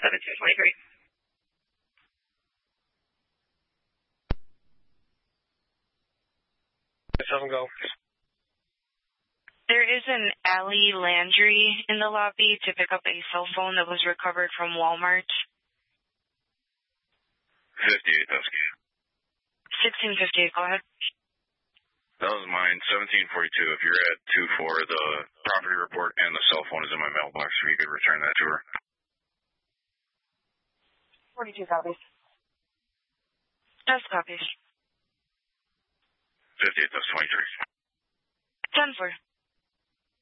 1723. It doesn't go. There is an Allie Landry in the lobby to pick up a cell phone that was recovered from Walmart. 58 Husky. 1658, go ahead. That was mine, 1742. If you're at 2-4, the property report and the cell phone is in my mailbox, so you could return that to her. 42 copies. Just copies. 58, that's 23. 10-4.